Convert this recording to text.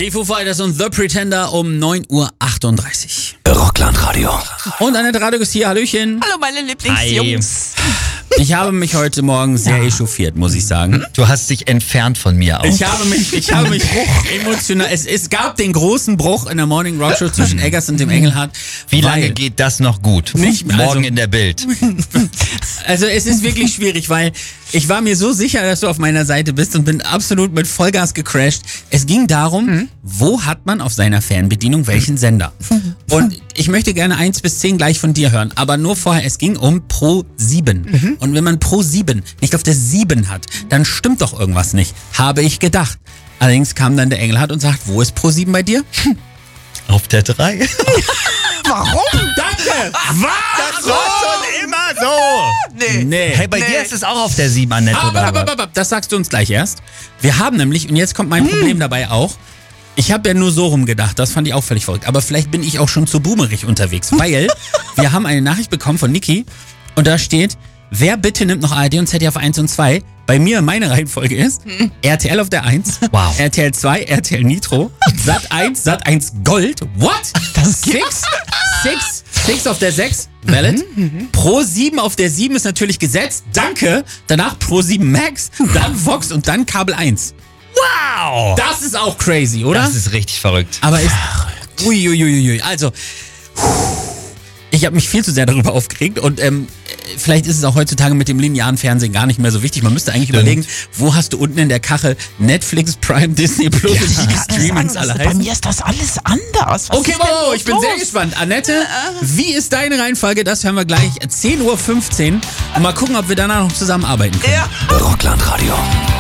Die Foo Fighters und The Pretender um 9:38 Uhr. Rockland-Radio. Und Annette Radegast hier, hallöchen. Hallo meine Lieblingsjungs. Ich habe mich heute Morgen sehr echauffiert, muss ich sagen. Du hast dich entfernt von mir auch. Ich habe mich emotional. Es gab den großen Bruch in der Morning Rock Show zwischen Eggers und dem Engelhardt. Wie lange geht das noch gut? Nicht mehr, Morgen also- in der Bild. Also es ist wirklich schwierig, weil ich war mir so sicher, dass du auf meiner Seite bist und bin absolut mit Vollgas gecrashed. Es ging darum, wo hat man auf seiner Fernbedienung welchen Sender? Und ich möchte gerne 1 bis 10 gleich von dir hören, aber nur vorher, es ging um Pro7. Und wenn man Pro7 nicht auf der 7 hat, dann stimmt doch irgendwas nicht, habe ich gedacht. Allerdings kam dann der Engelhardt und sagt, wo ist Pro7 bei dir? Auf der 3. Warum? Danke! Das war schon immer so. Nee. Hey, bei dir ist es auch auf der 7, Annette, oder was? Aber, das sagst du uns gleich erst. Wir haben nämlich, und jetzt kommt mein Problem dabei auch, ich habe ja nur so rumgedacht, das fand ich auch völlig verrückt, aber vielleicht bin ich auch schon zu boomerig unterwegs, weil wir haben eine Nachricht bekommen von Niki und da steht, wer bitte nimmt noch ARD und ZDF auf 1 und 2? Bei mir, meine Reihenfolge ist RTL auf der 1, Wow. RTL 2, RTL Nitro, Sat1 Gold, what? Das gibt's? Six auf der 6, valid. Pro7 auf der 7 ist natürlich gesetzt, danke. Danach Pro7 Max, dann Vox und dann Kabel 1. Wow. Das ist auch crazy, oder? Das ist richtig verrückt. Aber ist... Uiuiuiui. Also, ich habe mich viel zu sehr darüber aufgeregt und vielleicht ist es auch heutzutage mit dem linearen Fernsehen gar nicht mehr so wichtig. Man müsste eigentlich überlegen, wo hast du unten in der Kachel Netflix, Prime, Disney Plus und wie die Streamings alle Bei heißen. mir ist das alles anders. Was Okay, ist denn wow, los? ich bin sehr gespannt. Annette, wie ist deine Reihenfolge? Das hören wir gleich 10:15 Uhr und mal gucken, ob wir danach noch zusammenarbeiten können. Ja. Rockland-Radio.